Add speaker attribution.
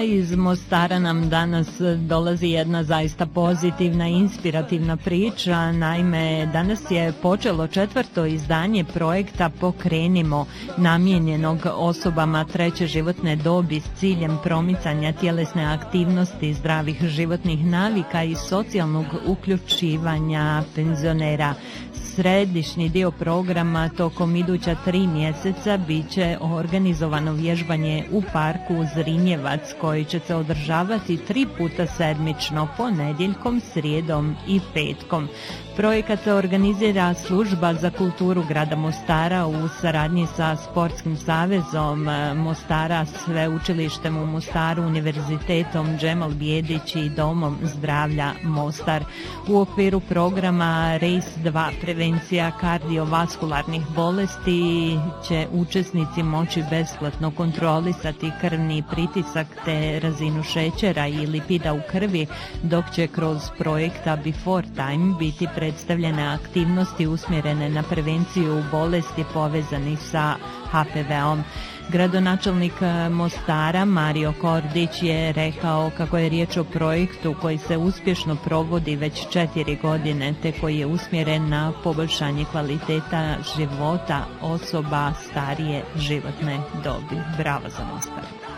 Speaker 1: iz Mostara nam danas dolazi jedna zaista pozitivna i inspirativna priča. Naime, danas je počelo 4. izdanje projekta Pokrenimo, namijenjenog osobama treće životne dobi s ciljem promicanja tjelesne aktivnosti, zdravih životnih navika i socijalnog uključivanja penzionera. Središnji dio programa tokom iduća 3 mjeseca bit će organizovano vježbanje u parku Zrinjevac koji će se održavati 3 puta sedmično, ponedjeljkom, srijedom i petkom. Projekat se organizira Služba za kulturu grada Mostara u saradnji sa Sportskim savezom Mostara, Sveučilištem u Mostaru, Univerzitetom Džemal Bijedić i Domom zdravlja Mostar. U okviru programa RACE 2 prevencija kardiovaskularnih bolesti će učesnici moći besplatno kontrolisati krvni pritisak te razinu šećera i lipida u krvi, dok će kroz projekta Before Time biti predstavljene aktivnosti usmjerene na prevenciju bolesti povezanih sa HPV-om. Gradonačelnik Mostara Mario Kordić je rekao kako je riječ o projektu koji se uspješno provodi već 4 godine te koji je usmjeren na poboljšanje kvaliteta života osoba starije životne dobi. Bravo za Mostar!